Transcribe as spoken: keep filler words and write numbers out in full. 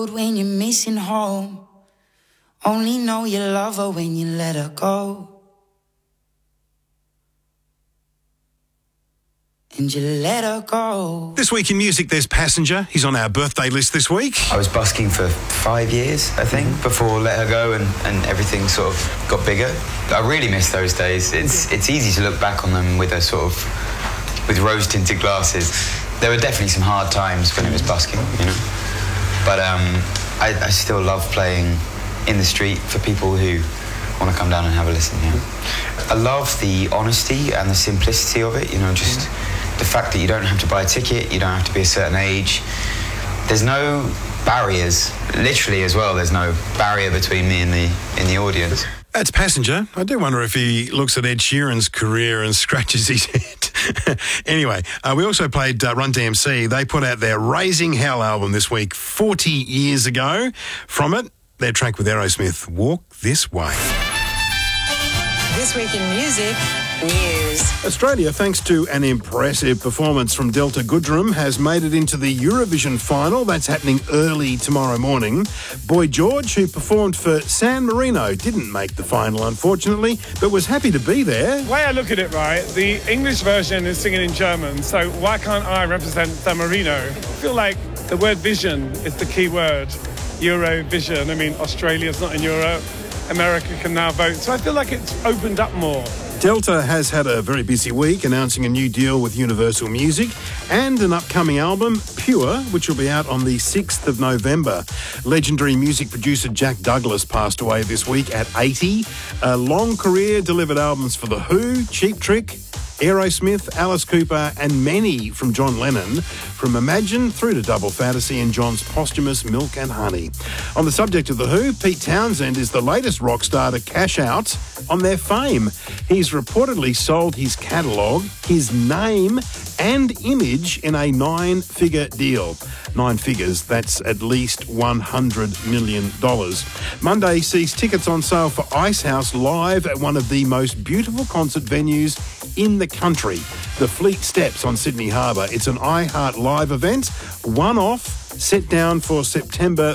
road when you're missing home. Only know you love her when you let her go. And you let her go. This week in music, there's Passenger. He's on our birthday list this week. I was busking for five years, I think, before Let Her Go, and, and everything sort of got bigger. I really miss those days. It's it's easy to look back on them with a sort of with rose-tinted glasses. There were definitely some hard times when it was busking, you know. But um, I, I still love playing in the street for people who want to come down and have a listen. Yeah. I love the honesty and the simplicity of it. You know, just. Mm. The fact that you don't have to buy a ticket, you don't have to be a certain age. There's no barriers, literally as well, there's no barrier between me and the in the audience. That's Passenger. I do wonder if he looks at Ed Sheeran's career and scratches his head. Anyway, uh, we also played uh, Run D M C. They put out their Raising Hell album this week, forty years ago. From it, their track with Aerosmith, Walk This Way. This week in music, news. Australia, thanks to an impressive performance from Delta Goodrem, has made it into the Eurovision final. That's happening early tomorrow morning. Boy George, who performed for San Marino, didn't make the final, unfortunately, but was happy to be there. The way I look at it, right, the English version is singing in German, so why can't I represent San Marino? I feel like the word vision is the key word. Eurovision. I mean, Australia's not in Europe. America can now vote, so I feel like it's opened up more. Delta has had a very busy week announcing a new deal with Universal Music and an upcoming album, Pure, which will be out on the sixth of November. Legendary music producer Jack Douglas passed away this week at eighty. A long career, delivered albums for The Who, Cheap Trick, Aerosmith, Alice Cooper and many from John Lennon, from Imagine through to Double Fantasy and John's posthumous Milk and Honey. On the subject of The Who, Pete Townsend is the latest rock star to cash out on their fame. He's reportedly sold his catalogue, his name and image in a nine-figure deal. Nine figures, that's at least one hundred million dollars. Monday sees tickets on sale for Icehouse live at one of the most beautiful concert venues in the country, the Fleet Steps on Sydney Harbour. It's an iHeart Live event, one-off, set down for September